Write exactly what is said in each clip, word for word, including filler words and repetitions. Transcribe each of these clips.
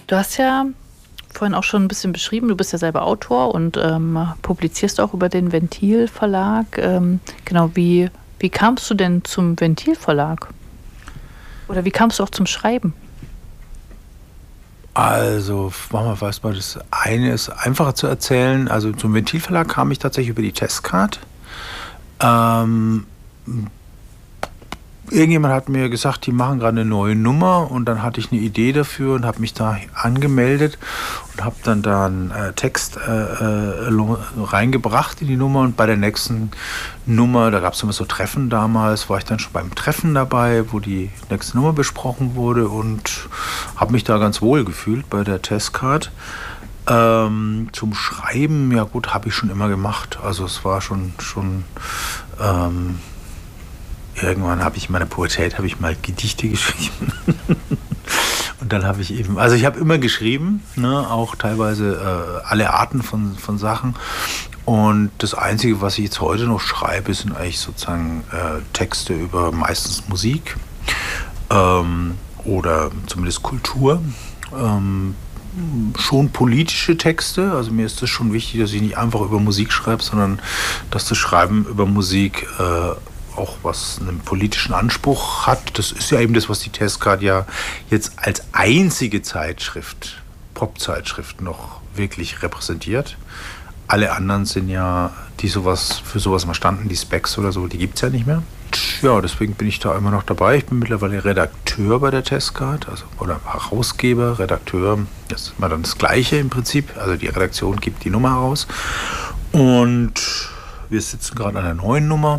Du hast ja vorhin auch schon ein bisschen beschrieben, du bist ja selber Autor und ähm, publizierst auch über den Ventil Verlag. Ähm, genau, wie, wie kamst du denn zum Ventil Verlag? Oder wie kamst du auch zum Schreiben? Also, machen wir fast mal das eine ist einfacher zu erzählen. Also zum Ventilverlag kam ich tatsächlich über die Testcard. Ähm, Irgendjemand hat mir gesagt, die machen gerade eine neue Nummer und dann hatte ich eine Idee dafür und habe mich da angemeldet und habe dann da einen äh, Text äh, äh, reingebracht in die Nummer und bei der nächsten Nummer, da gab es immer so Treffen damals, war ich dann schon beim Treffen dabei, wo die nächste Nummer besprochen wurde und habe mich da ganz wohl gefühlt bei der Testcard. Ähm, zum Schreiben, ja gut, habe ich schon immer gemacht. Also es war schon, schon ähm, irgendwann habe ich in meiner Pubertät habe ich mal Gedichte geschrieben. Und dann habe ich eben, also ich habe immer geschrieben, ne, auch teilweise äh, alle Arten von, von Sachen. Und das Einzige, was ich jetzt heute noch schreibe, sind eigentlich sozusagen äh, Texte über meistens Musik ähm, oder zumindest Kultur. Ähm, schon politische Texte, also mir ist es schon wichtig, dass ich nicht einfach über Musik schreibe, sondern dass das Schreiben über Musik äh, auch was einen politischen Anspruch hat. Das ist ja eben das, was die Testcard ja jetzt als einzige Zeitschrift, Pop-Zeitschrift noch wirklich repräsentiert. Alle anderen sind ja, die sowas für sowas mal standen, die Specs oder so, die gibt es ja nicht mehr. Ja, deswegen bin ich da immer noch dabei. Ich bin mittlerweile Redakteur bei der Testcard, also oder Herausgeber, Redakteur. Das ist immer dann das Gleiche im Prinzip. Also die Redaktion gibt die Nummer heraus. Und wir sitzen gerade an der neuen Nummer.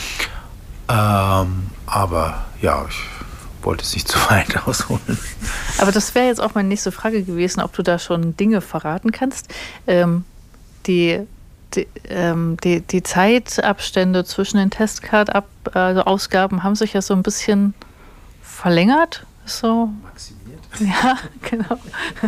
Ähm, aber ja, ich wollte es nicht zu weit ausholen. Aber das wäre jetzt auch meine nächste Frage gewesen, ob du da schon Dinge verraten kannst. Ähm, die, die, ähm, die, die Zeitabstände zwischen den Testcard-Ausgaben haben sich ja so ein bisschen verlängert. So. Maximiert. Ja, genau.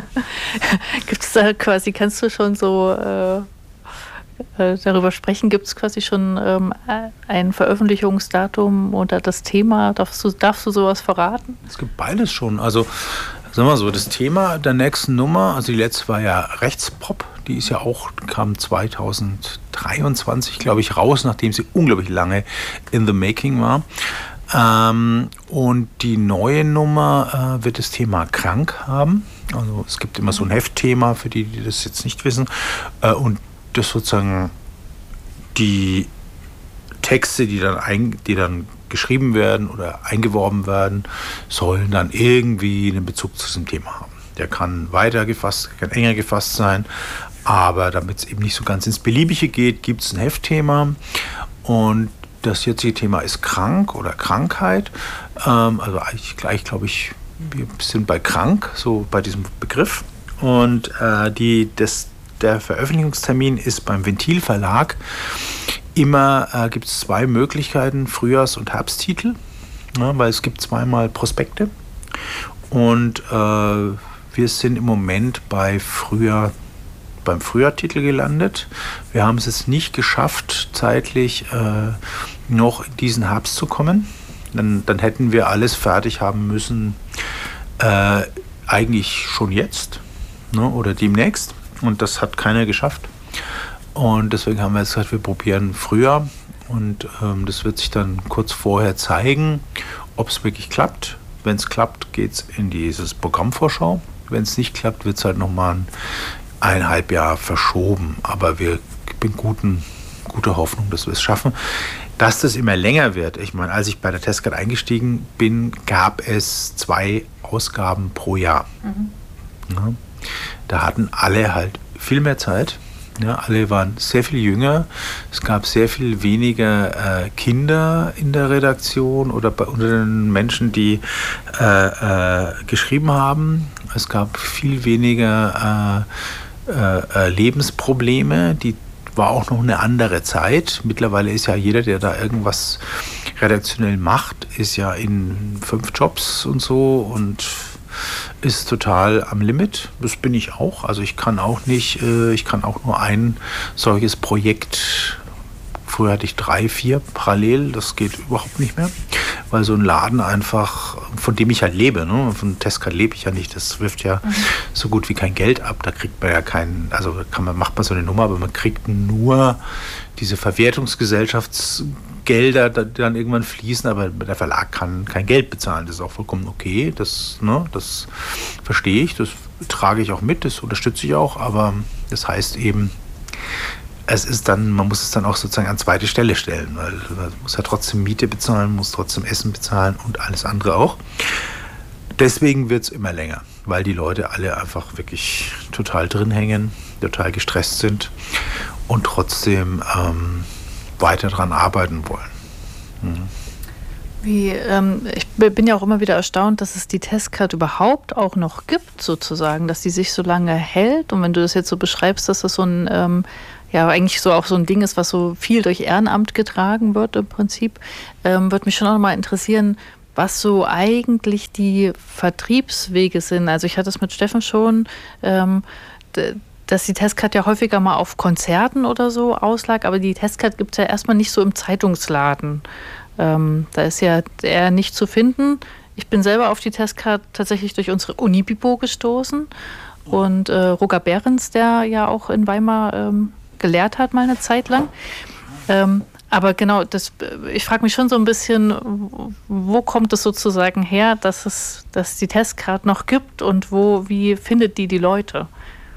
Gibt es da quasi, kannst du schon so äh, darüber sprechen, gibt es quasi schon ähm, ein Veröffentlichungsdatum oder das Thema? Darfst du, darfst du sowas verraten? Es gibt beides schon. Also, sagen wir so, das Thema der nächsten Nummer, also die letzte war ja Rechtspop, die ist ja auch, kam zwanzig dreiundzwanzig, glaube ich, raus, nachdem sie unglaublich lange in the making war. Ähm, und die neue Nummer äh, wird das Thema krank haben. Also es gibt immer so ein Heftthema, für die, die das jetzt nicht wissen. Äh, und das sozusagen die Texte, die dann, ein, die dann geschrieben werden oder eingeworben werden, sollen dann irgendwie einen Bezug zu diesem Thema haben. Der kann weiter gefasst, kann enger gefasst sein, aber damit es eben nicht so ganz ins Beliebige geht, gibt es ein Heftthema und das jetzige Thema ist krank oder Krankheit. Ähm, also eigentlich gleich, glaube ich, wir sind bei krank, so bei diesem Begriff. Und äh, die, das Der Veröffentlichungstermin ist beim Ventil Verlag. Immer äh, gibt es zwei Möglichkeiten, Frühjahrs- und Herbsttitel, ja, weil es gibt zweimal Prospekte. Und äh, wir sind im Moment bei Frühjahr, beim Frühjahrtitel gelandet. Wir haben es jetzt nicht geschafft, zeitlich äh, noch in diesen Herbst zu kommen. Dann, dann hätten wir alles fertig haben müssen, äh, eigentlich schon jetzt, ne, oder demnächst. Und das hat keiner geschafft. Und deswegen haben wir jetzt gesagt, wir probieren früher. Und ähm, das wird sich dann kurz vorher zeigen, ob es wirklich klappt. Wenn es klappt, geht es in dieses Programmvorschau. Wenn es nicht klappt, wird es halt nochmal ein eineinhalb Jahre verschoben. Aber wir bin guten, guter Hoffnung, dass wir es schaffen. Dass das immer länger wird. Ich meine, als ich bei der Testcard eingestiegen bin, gab es zwei Ausgaben pro Jahr. Mhm. Ja. Da hatten alle halt viel mehr Zeit. Ja, alle waren sehr viel jünger. Es gab sehr viel weniger äh, Kinder in der Redaktion oder bei, unter den Menschen, die äh, äh, geschrieben haben. Es gab viel weniger äh, äh, Lebensprobleme. Die war auch noch eine andere Zeit. Mittlerweile ist ja jeder, der da irgendwas redaktionell macht, ist ja in fünf Jobs und so und ist total am Limit. Das bin ich auch. Also ich kann auch nicht, äh, ich kann auch nur ein solches Projekt, früher hatte ich drei, vier parallel, das geht überhaupt nicht mehr, weil so ein Laden einfach, von dem ich halt lebe, ne? Von Testcard lebe ich ja nicht, das wirft ja mhm. so gut wie kein Geld ab, da kriegt man ja keinen, also kann man, macht man so eine Nummer, aber man kriegt nur diese Verwertungsgesellschaftsgelder, die dann irgendwann fließen, aber der Verlag kann kein Geld bezahlen, das ist auch vollkommen okay, das, ne, das verstehe ich, das trage ich auch mit, das unterstütze ich auch, aber das heißt eben, es ist dann, man muss es dann auch sozusagen an zweite Stelle stellen, weil man muss ja trotzdem Miete bezahlen, muss trotzdem Essen bezahlen und alles andere auch. Deswegen wird es immer länger, weil die Leute alle einfach wirklich total drin hängen, total gestresst sind und trotzdem ähm, weiter daran arbeiten wollen. Mhm. Wie, ähm, ich bin ja auch immer wieder erstaunt, dass es die Testcard überhaupt auch noch gibt, sozusagen, dass die sich so lange hält. Und wenn du das jetzt so beschreibst, dass das so ein, ähm, ja, eigentlich so auch so ein Ding ist, was so viel durch Ehrenamt getragen wird im Prinzip, ähm, würde mich schon auch noch mal interessieren, was so eigentlich die Vertriebswege sind. Also ich hatte es mit Steffen schon, ähm, d- dass die Testcard ja häufiger mal auf Konzerten oder so auslag, aber die Testcard gibt es ja erstmal nicht so im Zeitungsladen. Ähm, da ist ja eher nicht zu finden. Ich bin selber auf die Testcard tatsächlich durch unsere Unibibo gestoßen und äh, Roger Behrens, der ja auch in Weimar ähm, gelehrt hat mal eine Zeit lang. Ähm, aber genau, das, ich frage mich schon so ein bisschen, wo kommt es sozusagen her, dass es dass die Testcard noch gibt und wo, wie findet die die Leute?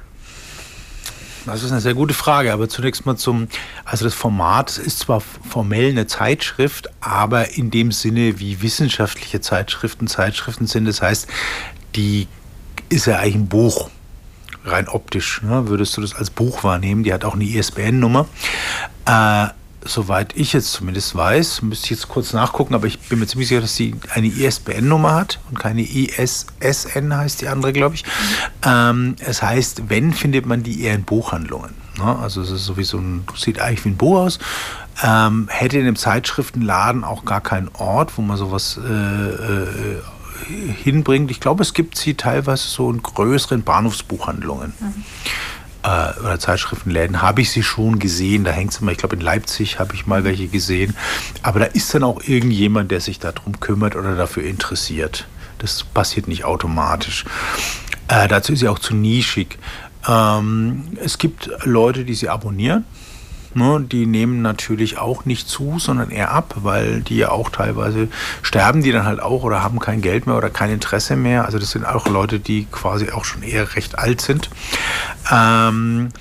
Das ist eine sehr gute Frage, aber zunächst mal zum, also das Format ist zwar formell eine Zeitschrift, aber in dem Sinne, wie wissenschaftliche Zeitschriften Zeitschriften sind, das heißt, die ist ja eigentlich ein Buch, rein optisch, ne? Würdest du das als Buch wahrnehmen, die hat auch eine I S B N-Nummer. Äh, Soweit ich jetzt zumindest weiß, müsste ich jetzt kurz nachgucken, aber ich bin mir ziemlich sicher, dass sie eine I S B N-Nummer hat und keine I S S N heißt die andere, glaube ich. Mhm. Ähm, es heißt, wenn, findet man die eher in Buchhandlungen. Ne? Also es ist sowieso ein, sieht eigentlich wie ein Buch aus. Ähm, hätte in einem Zeitschriftenladen auch gar keinen Ort, wo man sowas äh, äh, hinbringt. Ich glaube, es gibt sie teilweise so in größeren Bahnhofsbuchhandlungen. Mhm. Oder Zeitschriftenläden, habe ich sie schon gesehen. Da hängt es immer, ich glaube in Leipzig habe ich mal welche gesehen. Aber da ist dann auch irgendjemand, der sich darum kümmert oder dafür interessiert. Das passiert nicht automatisch. Äh, dazu ist sie auch zu nischig. Ähm, es gibt Leute, die sie abonnieren. Ne, die nehmen natürlich auch nicht zu, sondern eher ab, weil die ja auch teilweise sterben, die dann halt auch oder haben kein Geld mehr oder kein Interesse mehr. Also das sind auch Leute, die quasi auch schon eher recht alt sind. Ähm,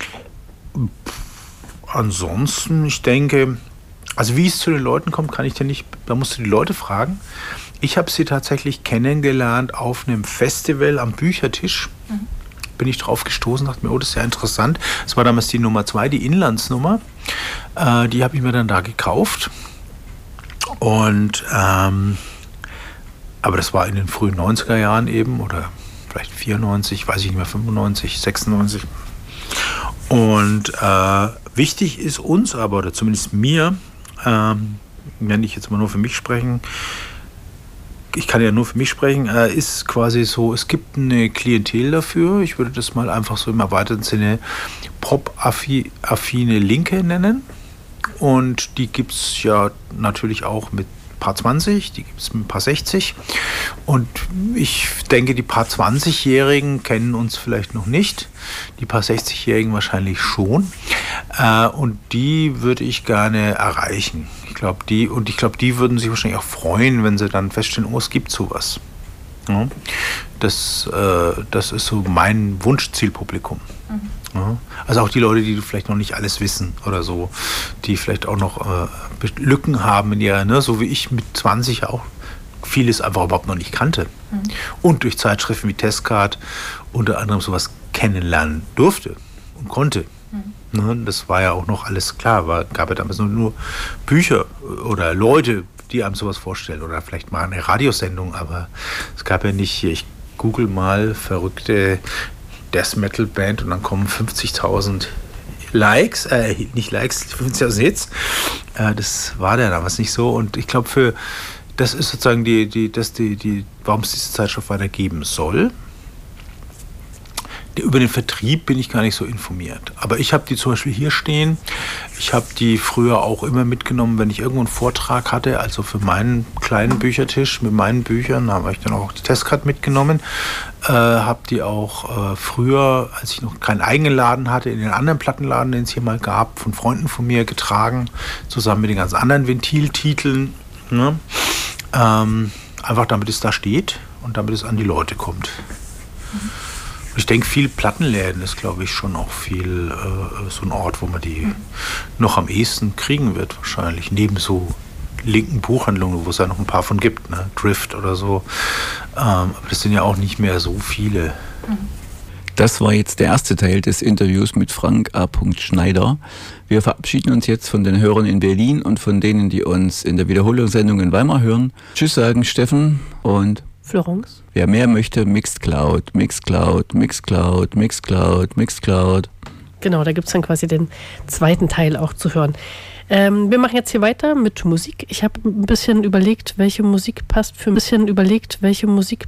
ansonsten, ich denke, also wie es zu den Leuten kommt, kann ich dir nicht, da musst du die Leute fragen. Ich habe sie tatsächlich kennengelernt auf einem Festival am Büchertisch. Mhm. Bin ich drauf gestoßen, dachte mir, oh, das ist ja interessant. Das war damals die Nummer zwei, die Inlandsnummer. Äh, die habe ich mir dann da gekauft. Und, ähm, aber das war in den frühen neunziger Jahren eben, oder vielleicht vierundneunzig, weiß ich nicht mehr, fünfundneunzig, sechsundneunzig. Und äh, wichtig ist uns aber, oder zumindest mir, ähm, wenn ich jetzt mal nur für mich sprechen, ich kann ja nur für mich sprechen, äh, ist quasi so, es gibt eine Klientel dafür, ich würde das mal einfach so im erweiterten Sinne pop-affine Linke nennen. Und die gibt es ja natürlich auch mit Paar zwanzig, die gibt es mit Paar sechzig. Und ich denke, die Paar zwanzig-Jährigen kennen uns vielleicht noch nicht, die Paar sechzig-Jährigen wahrscheinlich schon. Äh, und die würde ich gerne erreichen. Ich glaube, die, und ich glaube, die würden sich wahrscheinlich auch freuen, wenn sie dann feststellen, oh, es gibt sowas. Ja, das, äh, das ist so mein Wunschzielpublikum. Mhm. Ja, also auch die Leute, die vielleicht noch nicht alles wissen oder so, die vielleicht auch noch äh, Lücken haben in ihrer, ne, so wie ich mit zwanzig auch vieles einfach überhaupt noch nicht kannte. Mhm. Und durch Zeitschriften wie Testcard unter anderem sowas kennenlernen durfte und konnte. Mhm. Ne, das war ja auch noch alles klar, war, gab ja damals nur, nur Bücher oder Leute, die einem sowas vorstellen oder vielleicht mal eine Radiosendung, aber es gab ja nicht, ich google mal verrückte Death Metal Band und dann kommen fünfzigtausend Likes, äh, nicht Likes, fünfzigtausend Hits. Äh, das war ja damals nicht so und ich glaube, für das ist sozusagen die, die, das die, die, warum es diese Zeitschrift weitergeben soll. Über den Vertrieb bin ich gar nicht so informiert. Aber ich habe die zum Beispiel hier stehen. Ich habe die früher auch immer mitgenommen, wenn ich irgendwo einen Vortrag hatte, also für meinen kleinen Büchertisch mit meinen Büchern, da habe ich dann auch die Testcard mitgenommen. Äh, habe die auch äh, früher, als ich noch keinen eigenen Laden hatte, in den anderen Plattenladen, den es hier mal gab, von Freunden von mir getragen, zusammen mit den ganz anderen Ventiltiteln. Ne? Ähm, einfach damit es da steht und damit es an die Leute kommt. Mhm. Ich denke, viel Plattenläden ist, glaube ich, schon auch viel äh, so ein Ort, wo man die mhm. noch am ehesten kriegen wird, wahrscheinlich. Neben so linken Buchhandlungen, wo es ja noch ein paar von gibt, ne? Drift oder so. Ähm, aber das sind ja auch nicht mehr so viele. Das war jetzt der erste Teil des Interviews mit Frank A. Schneider. Wir verabschieden uns jetzt von den Hörern in Berlin und von denen, die uns in der Wiederholungssendung in Weimar hören. Tschüss sagen Steffen und Florence. Wer mehr möchte, Mixcloud, Mixcloud, Mixcloud, Mixcloud, Mixcloud. Genau, da gibt es dann quasi den zweiten Teil auch zu hören. Ähm, wir machen jetzt hier weiter mit Musik. Ich habe ein bisschen überlegt, welche Musik passt für ein bisschen überlegt, welche Musik